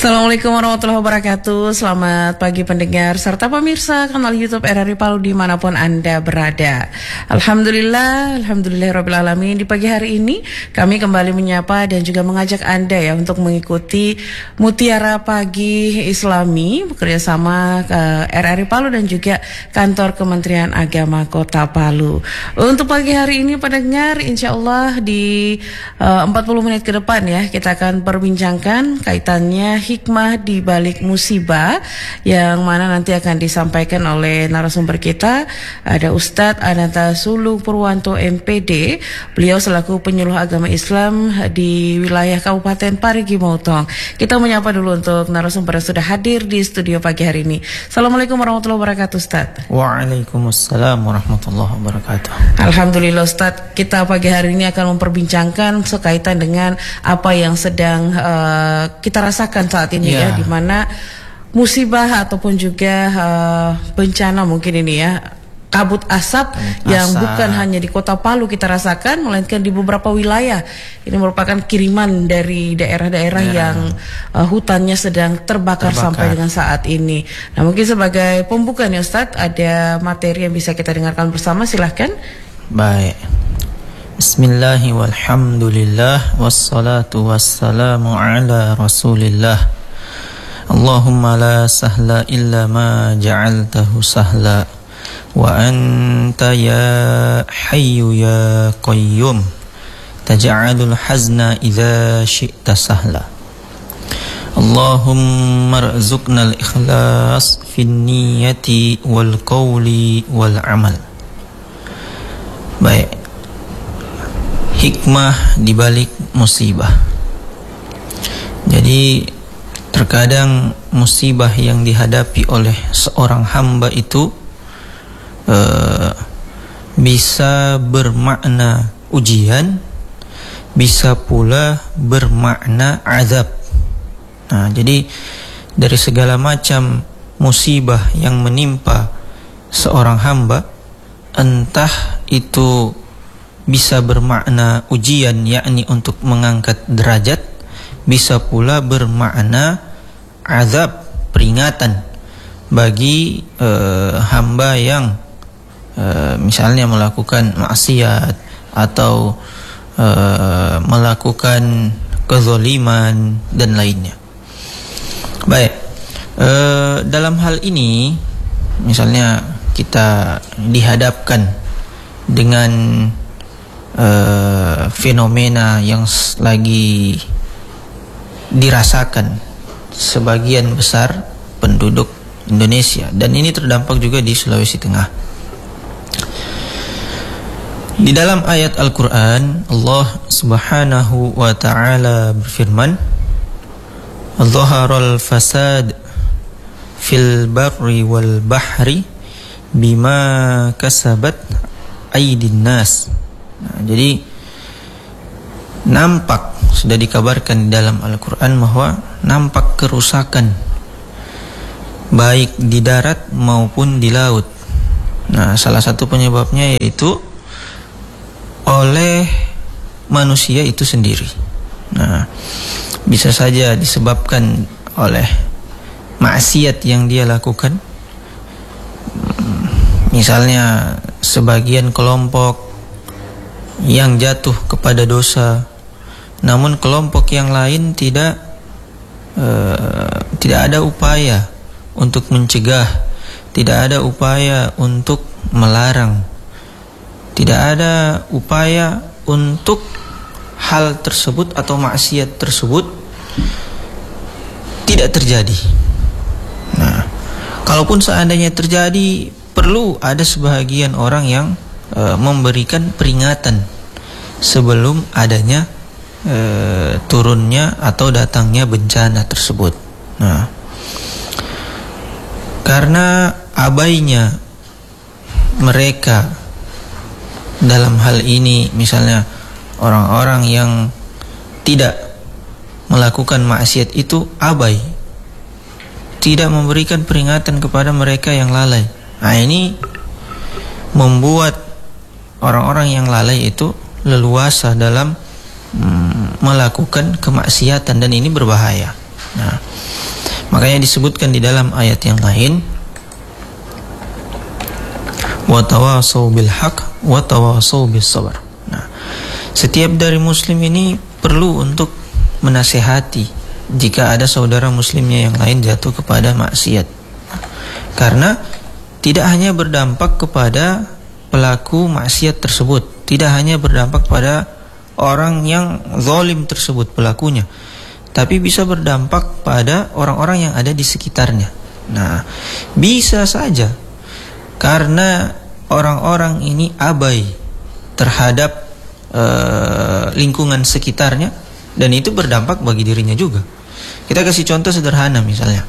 Assalamualaikum warahmatullahi wabarakatuh. Selamat pagi pendengar serta pemirsa kanal YouTube RRI Palu dimanapun Anda berada. Alhamdulillah Rabbil Alamin. Di pagi hari ini kami kembali menyapa dan juga mengajak Anda ya untuk mengikuti Mutiara Pagi Islami bekerjasama RRI Palu dan juga kantor Kementerian Agama Kota Palu. Untuk pagi hari ini pendengar, insya Allah di 40 menit ke depan ya kita akan perbincangkan kaitannya hikmah di balik musibah, yang mana nanti akan disampaikan oleh narasumber kita. Ada Ustadz Ananta Sulung Purwanto MPD. Beliau selaku penyuluh agama Islam di wilayah Kabupaten Parigi Motong. Kita menyapa dulu untuk narasumber yang sudah hadir di studio pagi hari ini. Assalamualaikum warahmatullahi wabarakatuh Ustadz. Waalaikumsalam warahmatullahi wabarakatuh. Alhamdulillah Ustadz, kita pagi hari ini akan memperbincangkan sekaitan dengan apa yang sedang kita rasakan saat ini ya, di mana musibah ataupun juga bencana mungkin ini ya, kabut asap yang bukan hanya di Kota Palu kita rasakan, melainkan di beberapa wilayah. Ini merupakan kiriman dari daerah-daerah yang hutannya sedang terbakar sampai dengan saat ini. Nah, mungkin sebagai pembuka nih Ustadz, ada materi yang bisa kita dengarkan bersama, silahkan. Baik. Bismillahi walhamdulillah wassalatu wassalamu ala rasulillah. Allahumma la sahla illa ma ja'altahu sahla wa anta ya hayyu ya qayyum taj'alul hazna idza syi'ta sahla. Allahumma rzuqnal ikhlas fin niyyati wal qawli wal amal. Baik. Hikmah di balik musibah. Jadi terkadang musibah yang dihadapi oleh seorang hamba itu bisa bermakna ujian, bisa pula bermakna azab. Nah, jadi dari segala macam musibah yang menimpa seorang hamba, entah itu bisa bermakna ujian, yakni untuk mengangkat derajat, bisa pula bermakna azab, peringatan bagi hamba yang misalnya melakukan maksiat atau melakukan kezaliman dan lainnya. Baik, dalam hal ini misalnya kita dihadapkan dengan fenomena yang lagi dirasakan sebagian besar penduduk Indonesia, dan ini terdampak juga di Sulawesi Tengah. Di dalam ayat Al-Quran, Allah subhanahu wa ta'ala berfirman, "Zaharal fasad fil barri wal bahri bima kasabat aydin nas." Nah, jadi nampak, sudah dikabarkan di dalam Al-Quran bahwa nampak kerusakan baik di darat maupun di laut. Nah, salah satu penyebabnya yaitu oleh manusia itu sendiri. Nah, bisa saja disebabkan oleh maksiat yang dia lakukan. Misalnya sebagian kelompok yang jatuh kepada dosa, namun kelompok yang lain tidak ada upaya untuk mencegah, tidak ada upaya untuk melarang, tidak ada upaya untuk hal tersebut atau maksiat tersebut tidak terjadi. Nah, kalaupun seandainya terjadi, perlu ada sebahagian orang yang memberikan peringatan sebelum adanya turunnya atau datangnya bencana tersebut. Nah, karena abainya mereka dalam hal ini, misalnya orang-orang yang tidak melakukan maksiat itu abai, tidak memberikan peringatan kepada mereka yang lalai. Nah, ini membuat orang-orang yang lalai itu leluasa dalam melakukan kemaksiatan, dan ini berbahaya. Nah, makanya disebutkan di dalam ayat yang lain, wa tawasau bil haq wa tawasau bis sabr. Nah, setiap dari muslim ini perlu untuk menasehati jika ada saudara muslimnya yang lain jatuh kepada maksiat. Karena tidak hanya berdampak kepada pelaku maksiat tersebut, tidak hanya berdampak pada orang yang zalim tersebut pelakunya, tapi bisa berdampak pada orang-orang yang ada di sekitarnya. Nah, bisa saja karena orang-orang ini abai terhadap lingkungan sekitarnya, dan itu berdampak bagi dirinya juga. Kita kasih contoh sederhana misalnya,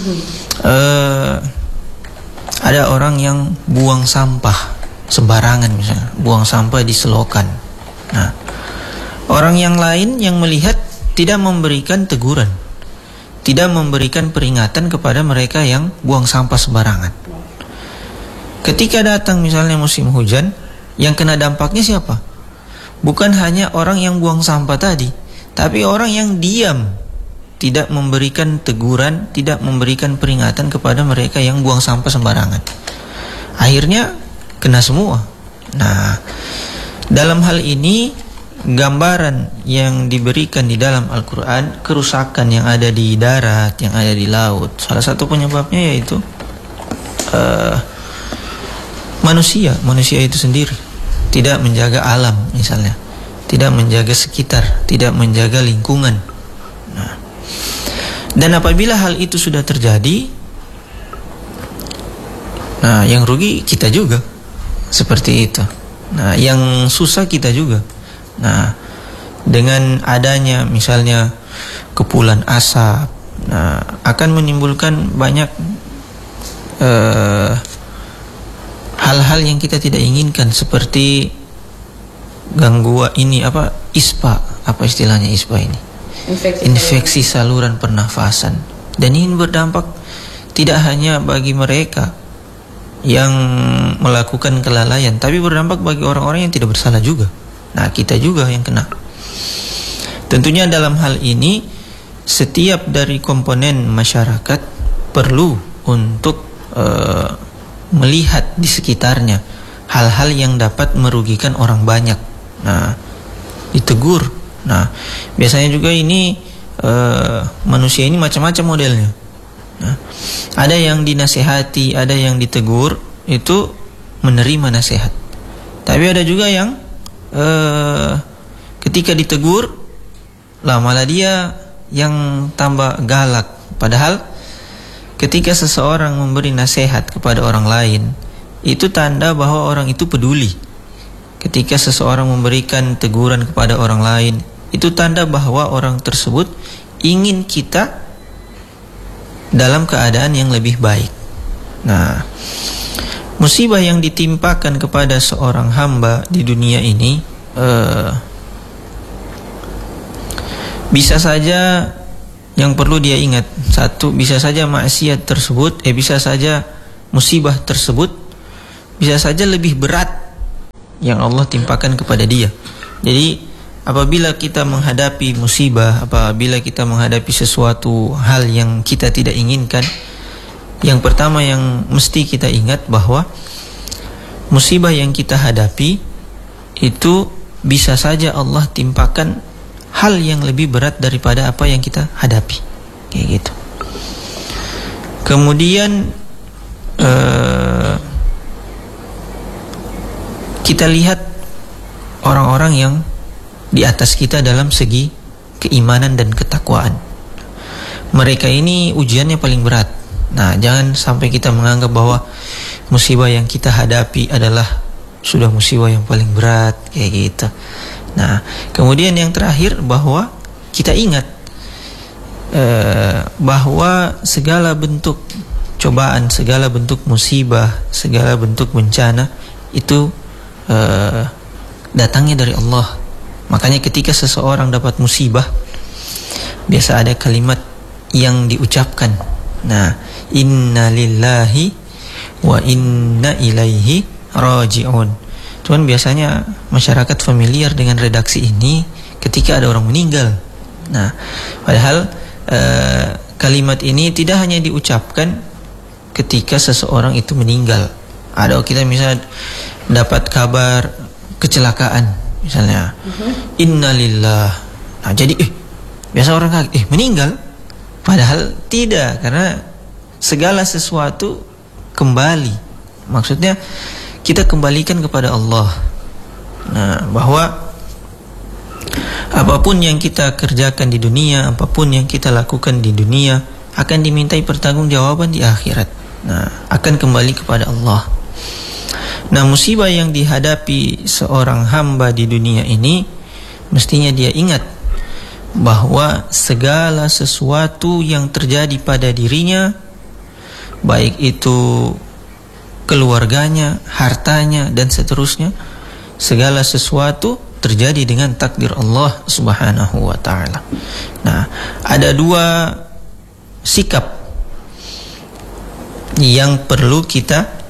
ada orang yang buang sampah sembarangan, misalnya buang sampah di selokan. Nah, orang yang lain yang melihat tidak memberikan teguran, tidak memberikan peringatan kepada mereka yang buang sampah sembarangan. Ketika datang misalnya musim hujan, yang kena dampaknya siapa? Bukan hanya orang yang buang sampah tadi, tapi orang yang diam, tidak memberikan teguran, tidak memberikan peringatan kepada mereka yang buang sampah sembarangan. Akhirnya kena semua. Nah, dalam hal ini gambaran yang diberikan di dalam Al-Quran, kerusakan yang ada di darat, yang ada di laut, salah satu penyebabnya yaitu manusia itu sendiri tidak menjaga alam, misalnya tidak menjaga sekitar, tidak menjaga lingkungan. Nah, dan apabila hal itu sudah terjadi, nah yang rugi kita juga, seperti itu. Nah, yang susah kita juga. Nah, dengan adanya misalnya kepulan asap, nah akan menimbulkan banyak hal-hal yang kita tidak inginkan, seperti gangguan ini ISPA, apa istilahnya ISPA ini? Infeksi saluran pernafasan. Dan ini berdampak tidak hanya bagi mereka yang melakukan kelalaian, tapi berdampak bagi orang-orang yang tidak bersalah juga. Nah, kita juga yang kena. Tentunya dalam hal ini setiap dari komponen masyarakat perlu untuk melihat di sekitarnya hal-hal yang dapat merugikan orang banyak. Nah, ditegur. Nah, biasanya juga ini manusia ini macam-macam modelnya. Nah, ada yang dinasehati, ada yang ditegur, itu menerima nasihat. Tapi ada juga yang ketika ditegur, malah dia yang tambah galak. Padahal ketika seseorang memberi nasihat kepada orang lain, itu tanda bahwa orang itu peduli. Ketika seseorang memberikan teguran kepada orang lain, itu tanda bahwa orang tersebut ingin kita dalam keadaan yang lebih baik. Nah, musibah yang ditimpakan kepada seorang hamba di dunia ini bisa saja, yang perlu dia ingat, satu, bisa saja maksiat tersebut, bisa saja musibah tersebut bisa saja lebih berat yang Allah timpakan kepada dia. Jadi apabila kita menghadapi musibah, apabila kita menghadapi sesuatu hal yang kita tidak inginkan, yang pertama yang mesti kita ingat bahwa musibah yang kita hadapi itu bisa saja Allah timpakan hal yang lebih berat daripada apa yang kita hadapi, kayak gitu. Kemudian kita lihat orang-orang yang di atas kita dalam segi keimanan dan ketakwaan. Mereka ini ujiannya paling berat. Nah, jangan sampai kita menganggap bahwa musibah yang kita hadapi adalah sudah musibah yang paling berat, kayak gitu. Nah, kemudian yang terakhir, bahwa kita ingat bahwa segala bentuk cobaan, segala bentuk musibah, segala bentuk bencana itu datangnya dari Allah. Makanya ketika seseorang dapat musibah, biasa ada kalimat yang diucapkan. Nah, inna lillahi wa inna ilaihi raji'un. Cuman biasanya masyarakat familiar dengan redaksi ini ketika ada orang meninggal. Nah, padahal kalimat ini tidak hanya diucapkan ketika seseorang itu meninggal. Ada kita misalnya dapat kabar kecelakaan misalnya, innalillah. Nah, jadi biasa orang kaget, meninggal. Padahal tidak, karena segala sesuatu kembali. Maksudnya kita kembalikan kepada Allah. Nah, bahwa apapun yang kita kerjakan di dunia, apapun yang kita lakukan di dunia akan dimintai pertanggungjawaban di akhirat. Nah, akan kembali kepada Allah. Nah, musibah yang dihadapi seorang hamba di dunia ini, mestinya dia ingat bahwa segala sesuatu yang terjadi pada dirinya, baik itu keluarganya, hartanya, dan seterusnya, segala sesuatu terjadi dengan takdir Allah Subhanahu wa ta'ala. Nah, ada dua sikap yang perlu kita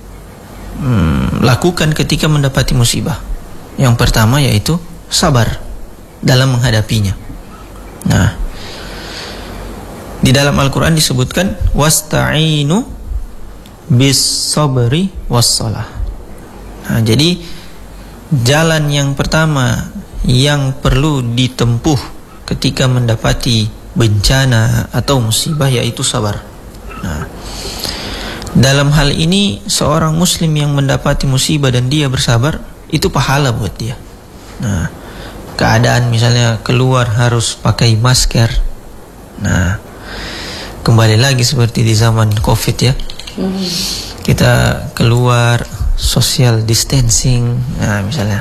lakukan ketika mendapati musibah. Yang pertama yaitu sabar dalam menghadapinya. Nah, di dalam Al-Quran disebutkan wasta'inu bis sabri wassalah. Nah, jadi jalan yang pertama yang perlu ditempuh ketika mendapati bencana atau musibah yaitu sabar. Nah, dalam hal ini seorang muslim yang mendapati musibah dan dia bersabar, itu pahala buat dia. Nah, keadaan misalnya keluar harus pakai masker. Nah, kembali lagi seperti di zaman Covid ya. Kita keluar social distancing. Nah, misalnya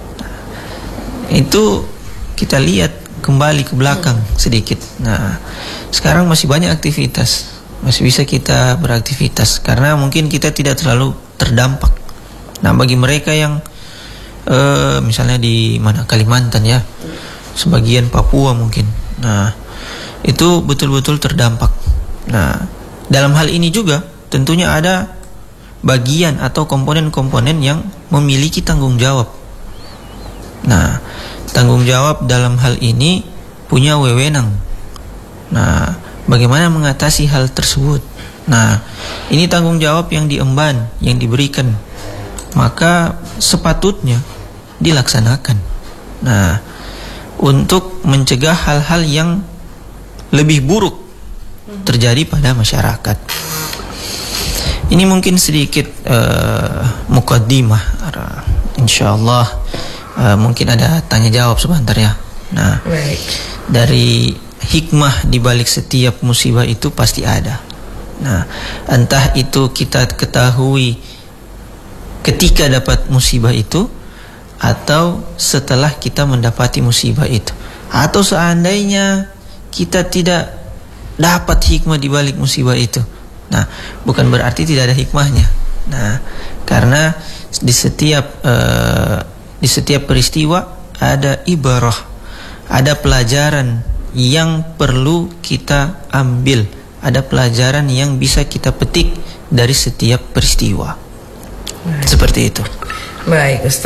itu kita lihat kembali ke belakang sedikit. Nah, sekarang masih banyak aktivitas, masih bisa kita beraktivitas karena mungkin kita tidak terlalu terdampak. Nah, bagi mereka yang misalnya di mana Kalimantan ya, sebagian Papua mungkin. Nah, itu betul-betul terdampak. Nah, dalam hal ini juga tentunya ada bagian atau komponen-komponen yang memiliki tanggung jawab. Nah, tanggung jawab dalam hal ini punya wewenang. Nah, bagaimana mengatasi hal tersebut? Nah, ini tanggung jawab yang diemban, yang diberikan. Maka sepatutnya dilaksanakan. Nah, untuk mencegah hal-hal yang lebih buruk terjadi pada masyarakat. Ini mungkin sedikit mukaddimah. Insyaallah mungkin ada tanya jawab sebentar ya. Nah, dari hikmah di balik setiap musibah itu pasti ada. Nah, entah itu kita ketahui ketika dapat musibah itu atau setelah kita mendapati musibah itu, atau seandainya kita tidak dapat hikmah di balik musibah itu. Nah, bukan berarti tidak ada hikmahnya. Nah, karena di setiap peristiwa ada ibarah, ada pelajaran yang perlu kita ambil, ada pelajaran yang bisa kita petik dari setiap peristiwa. Seperti itu. Baik, Ustaz.